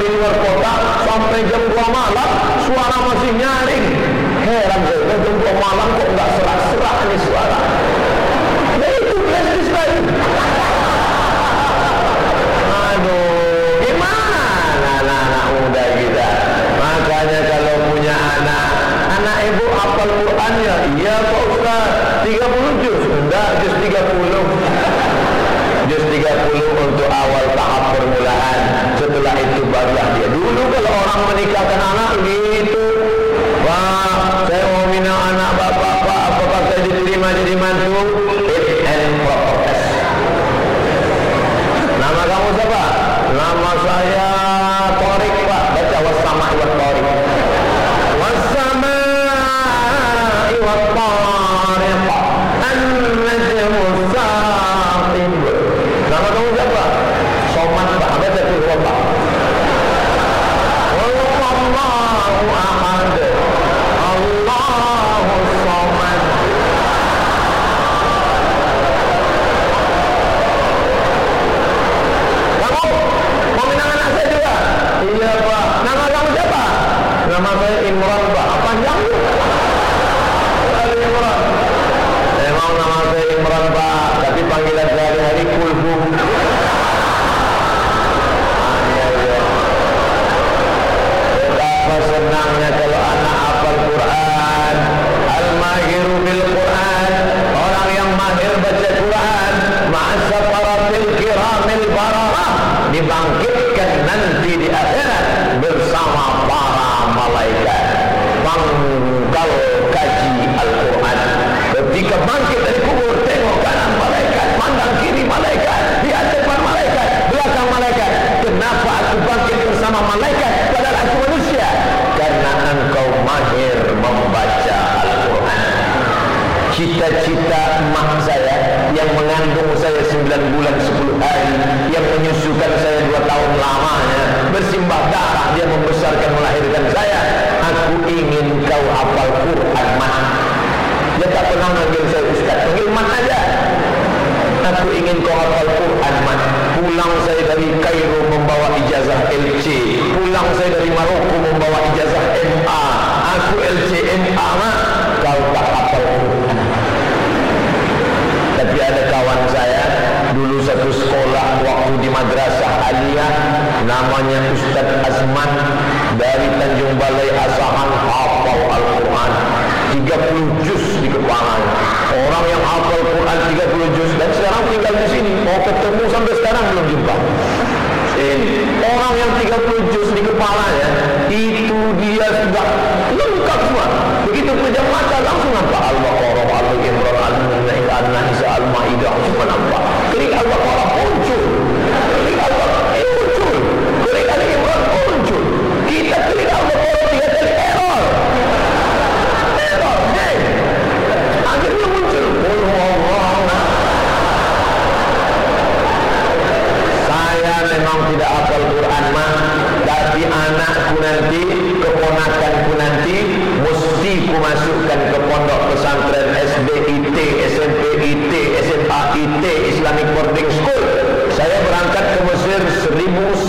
di luar kota sampai jam 2 malam suara masih nyaring. Heran saya, jam 2 malam kok nggak serak-serak nih suara. Nah itu flash tadi. Aduh, gimana anak-anak muda kita? Makanya kalau punya anak ibu hafal Qur'annya, iya Pak Ustaz, 30 juz, enggak, juz 30. Juz 30 untuk awal tahap permulaan. Setelah itu barulah dia. Dulu kalau orang menikahkan anak gitu, Pak, saya mau minta anak bapak, Pak, apakah saya diterima jadi mantu? Fit and proper test. Nama kamu siapa? Nama saya Torik, Pak. Baca wassama'i wat Torik. Wassama'i wat Torik. An-najmu saqib. Nama kamu siapa? Somad, Pak. Baca tuh Pak. Wallahu ahad. Allahu somad. Mau minang anak saya juga? Iya Pak. Nama kamu siapa? Nama saya Imran, Pak. Panjang tuh. Imran. Memang nama saya Imran, Pak. Tapi panggilan sehari-hari Kulbum. Betapa senangnya kalau anak hafal Quran. Al-mahiru bil Quran. Orang yang mahir baca Quran. Ma'asafaratil kiramil bararah. Dibangkitkan nanti di akhirat bersama para malaikat pangkal kaji Al-Quran. Ketika bangkit dari kubur, tengok kanan malaikat, pandang kiri malaikat, lihat depan malaikat, belakang malaikat. Kenapa aku bangkit bersama malaikat padahal aku manusia? Karena engkau mahir membaca Al-Quran. Cita-cita emak saya yang mengandung saya 9 bulan 10 hari, yang menyusukan saya 2 tahun lamanya, bersimbah darah dia membesarkan melahirkan saya. Aku ingin kau hafal Quran, Mat. Dia tak pernah manggil saya Ustaz, panggil Mat aja. Aku ingin kau hafal Quran, Mat. Pulang saya dari Kairo membawa ijazah LC, pulang saya dari Maroko membawa ijazah MA. Aku LC MA, Mat. Kau tak hafal Quran. Tapi ada kawan saya dulu satu sekolah waktu di Madrasah Aliyah, namanya Ustaz Azman dari Tanjung Balai Asahan, hafal Al-Quran 30 juz di kepalanya. Orang yang hafal Quran 30 juz dan sekarang tinggal di sini, mau ketemu sampai sekarang belum jumpa. Orang yang 30 juz di kepalanya itu dia sudah lengkap semua. Begitu pejam mata langsung nampak Al-Baqarah, Al-Imran, Al-Ma'idah, Al-Nisa, Al-Ma'idah, semua nampak. Klik Al-Baqarah muncul, klik Al-Baqarah muncul, klik Al-Imran muncul. Kita klik Al-Baqarah 3 kali error, akhirnya muncul. Saya memang tidak hafal Quran, mah, tapi anakku nanti, keponakanku nanti, mesti ku masukkan ke pondok pesantren SD IT, SMP IT, SMA IT, Islamic Boarding School. Saya berangkat ke Mesir 1900